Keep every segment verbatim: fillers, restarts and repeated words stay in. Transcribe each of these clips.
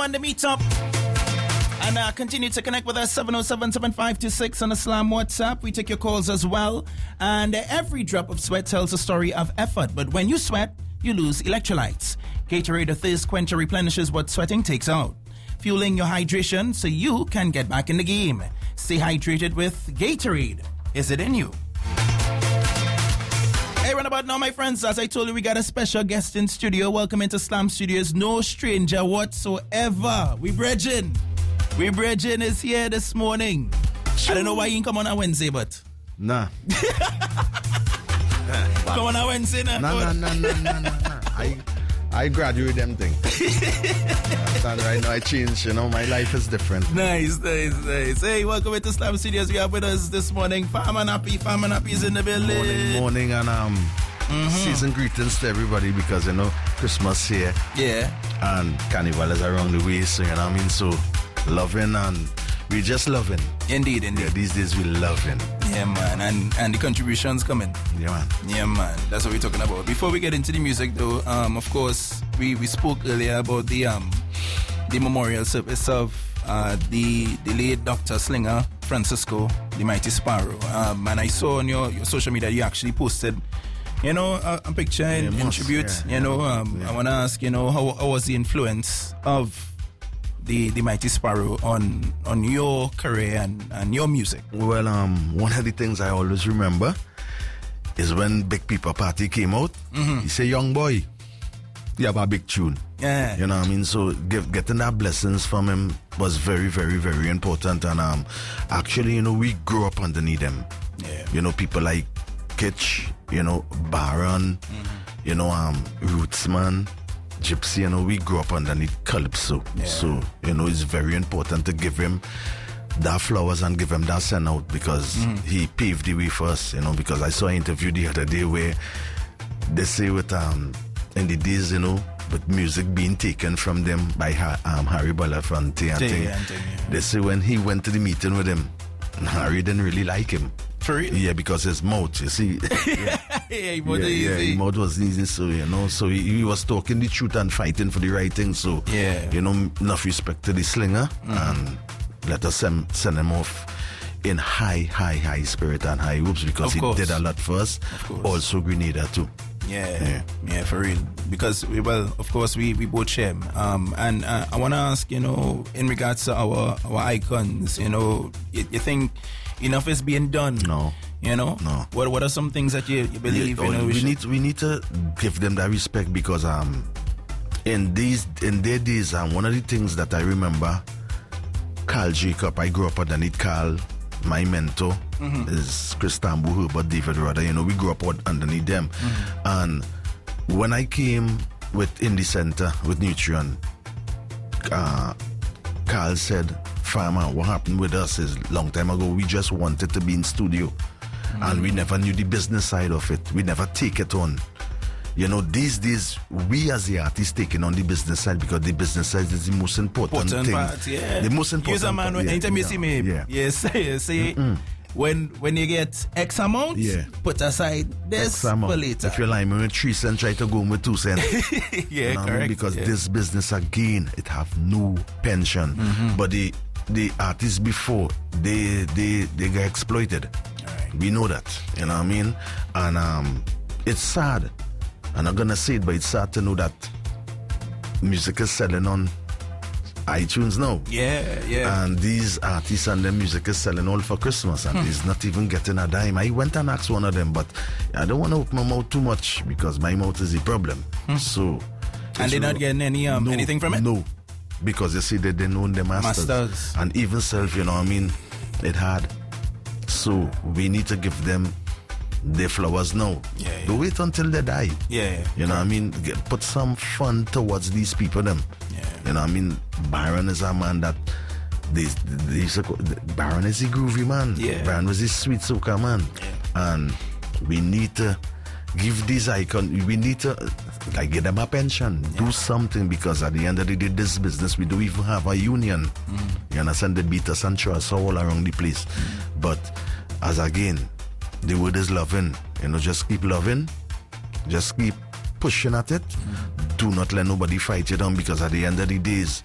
on the meetup. And uh, continue to connect with us, seven oh seven, seven five two six on the Slam WhatsApp. We take your calls as well. And uh, every drop of sweat tells a story of effort. But when you sweat, you lose electrolytes. Gatorade, a thirst quencher, replenishes what sweating takes out, fueling your hydration so you can get back in the game. Stay hydrated with Gatorade. Is it in you? Hey, right about now, my friends, as I told you, we got a special guest in studio. Welcome into Slam Studios. No stranger whatsoever. We bridging. We bridging is here this morning. I don't know why you didn't come on a Wednesday, but... Nah. Come on a Wednesday, nah? Nah, nah, nah, nah, nah, nah, nah. I, I graduate them thing. And right now I changed, you know, my life is different. Nice, nice, nice. Hey, welcome into Slam Studios. We have with us this morning Farmer Nappy. Farmer Nappy is in the building. Morning, morning, and um, mm-hmm. season greetings to everybody because, you know, Christmas here. Yeah. And Carnival is around the way, so, you know what I mean? So, loving and we just loving. Indeed, indeed. Yeah, these days we loving. Yeah, man. And and the contributions coming. Yeah, man. Yeah, man. That's what we're talking about. Before we get into the music, though, um, of course, we, we spoke earlier about the um the memorial service of uh, the, the late Doctor Slinger Francisco, the Mighty Sparrow. Um, and I saw on your, your social media you actually posted, you know, a, a picture in, yeah, in must, tribute. Yeah, you yeah, know, um, yeah. I want to ask, you know, how, how was the influence of The, the Mighty Sparrow on on your career and, and your music? Well, um, one of the things I always remember is when Big People Party came out. Mm-hmm. He said, "Young boy, you have a big tune." Yeah, you know what I mean. So give, getting that blessings from him was very, very, very important. And um, actually, you know, we grew up underneath them. Yeah, you know, people like Kitch, you know, Baron, mm-hmm. you know, um, Rootsman. Gypsy, you know, we grew up underneath Calypso. Yeah. So, you know, it's very important to give him that flowers and give him that send out because mm. he paved the way for us, you know, because I saw an interview the other day where they say with, um, in the days, you know, with music being taken from them by um, Harry Belafonte and thing, yeah. they say when he went to the meeting with him, Harry didn't really like him. For real? Yeah, because his mouth, you see. yeah, yeah, he was yeah, easy. Yeah, his mouth was easy, so, you know, so he, he was talking the truth and fighting for the right thing, so, yeah. you know, enough respect to the Slinger, mm-hmm. and let us send, send him off in high, high, high spirit and high hopes because he did a lot for us. Also Grenada too. Yeah, yeah, yeah, for real. Because, we, well, of course, we, we both share. Um, and uh, I want to ask, you know, in regards to our, our icons, you know, you, you think enough is being done? No. You know? No. What What are some things that you, you believe, yeah, you know, we, we, we need we need to give them that respect because um in these in their days um one of the things that I remember, Carl Jacob, I grew up underneath Carl. My mentor mm-hmm. is Chris Tambu, Herbert David Rudder. You know, we grew up underneath them. Mm-hmm. And when I came with Indie Center, with Nutrion, uh, Carl said, "Farmer, what happened with us is long time ago, we just wanted to be in studio. Mm-hmm. And we never knew the business side of it. We never take it on. You know, these days, we as the artists taking on the business side because the business side is the most important, important thing. Part, yeah. The most important Use a man, part. Yeah, anytime yeah, you see me, yeah. yeah, say, say when when you get X amount, yeah. put aside this for later. If you're like me with three cents, try to go with two cents. yeah, you know correct. I mean? Because yeah. this business, again, it have no pension. Mm-hmm. But the the artists before, they they they get exploited. Right. We know that. You know what I mean? And um, it's sad. I'm not gonna say it, but it's sad to know that music is selling on iTunes now. Yeah, yeah. And these artists and their music is selling all for Christmas, and he's not even getting a dime. I went and asked one of them, but I don't want to open my mouth too much because my mouth is the problem. Hmm. So, and they're not getting any um no, anything from it. No, because you see they didn't own the masters. masters, and even self. You know what I mean? It had. So we need to give them their flowers now. Yeah, yeah. Don't wait until they die. Yeah, you know what I mean? Get, put some fun towards these people. Them. Yeah. You know what I mean? Byron is a man that they, they used to call, Byron is a groovy man. Yeah. Byron was a sweet soca man. Yeah. And we need to give these icons. We need to like give them a pension. Yeah. Do something because at the end of the day, this business we don't even have a union. Mm. You understand? They beat us and throw us all around the place. Mm. But as again. The word is loving. You know, just keep loving. Just keep pushing at it. Mm-hmm. Do not let nobody fight you down because at the end of the days,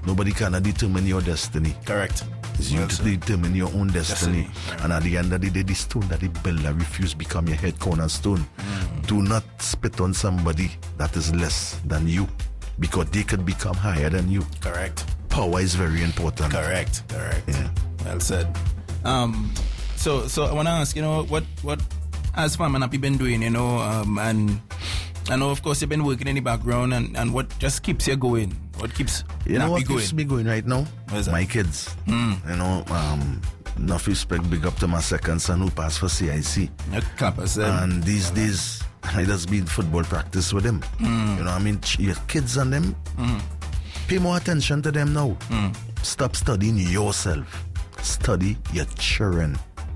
Nobody cannot determine your destiny. Correct. It's you Well to said. determine your own destiny. Destiny. And at the end of the day, the stone that they build, I refuse become your head cornerstone. Mm. Do not spit on somebody that is less than you, because they could become higher than you. Correct. Power is very important. Correct. Correct. Yeah. Well said. Um, so, so I want to ask, you know, what, what has Farmer Nappy been doing, you know, um, and I know, of course, you've been working in the background, and, and what just keeps you going? What keeps You know Nappy what going? keeps me going right now? What is that? My kids. Mm. You know, um, enough respect, big up to my second son who passed for C I C. Yeah, clappers, um, And these days, I just been football practice with them. Mm. You know what I mean? Ch- Your kids and them, Mm. pay more attention to them now. Mm. Stop studying yourself. Study your children.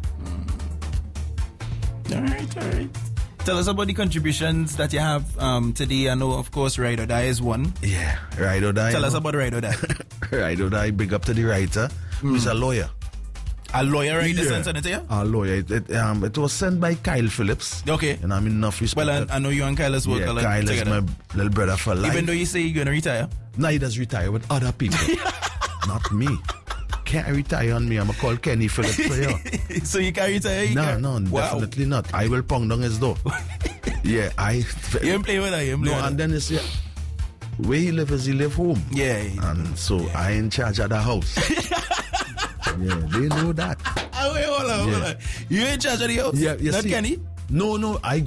All right, all right. Tell us about the contributions that you have um, today. I know, of course, Ride or Die is one. Yeah, Ride or Die. Tell you us know? about Ride or Die. Ride or Die, big up to the writer, who's a lawyer. A lawyer, right? Yeah. Yeah. Sent it to you? A lawyer. It, it, um, it was sent by Kyle Phillips. Okay. And I mean, enough respect. Well, I, I know you and Kyle has worked yeah, a lot Kyle is together. my little brother for life. Even though you say you're going to retire. Now he does retire with other people. Not me. Can't retire on me. I'm going to call Kenny Phillips for you. So you can retire? You No, can? no, Wow. definitely not. I will pound down his door. Yeah, I. You ain't play with that, you ain't play No, with and that. then it's yeah, where he live is he live home. Yeah. yeah. And so I in charge of the house. Yeah, they know that. Ah, wait, hold on, hold Yeah. on. You in charge of the house? Yeah, you Not see, Kenny? No, no, I